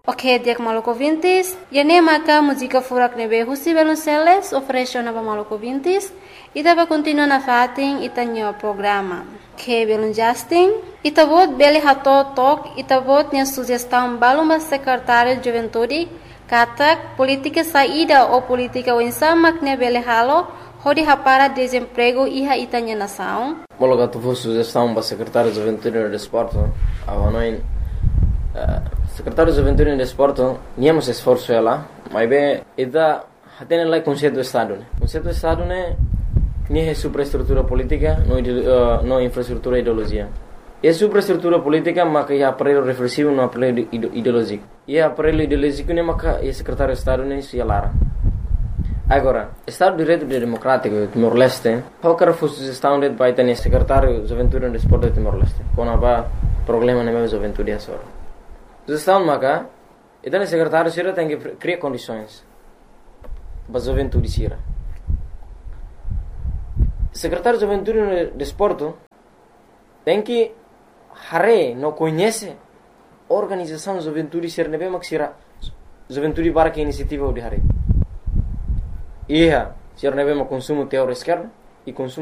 Ok, dia maluco vintis. E nem maca música furak nebe husi Velonceles oferece na maluco vintis. E dava continua na fatin e tanho programa. Que belum Justin. E tabot beli hato tok e tabot nya sugestão baluma secretário de juventude katak política saída ou política winsama que beli halo hodi hapara desemprego iha itanya nação. Mologa tu sugestão para secretário de juventude e desporto. Awanoin secretário de juventude e desporto niamos esforço ela, mas bem ida hatene lá conceito do estado, né? Conceito do estado né nie superestrutura política, não infraestrutura ideologia. E superestrutura política maka ia aparelho reflexivo no aparelho ideológico. E aparelho ideológico ne maka ia secretário de estado ne se alara. Agora, Estado de Direito Democrático de Timor-Leste, qualquer sugestão de vai ter secretário de juventude e desporto de Timor-Leste. Quando há problema na minha juventude é só. Sugestão maka, então o secretário sira tem que criar condições para a juventude sira. Secretário de juventude e desporto tem que não conhece a organização de juventude sira nebe maksira juventude para que iniciativa de hare. Iya, sira nebe consumo teórico esquerdo e consumo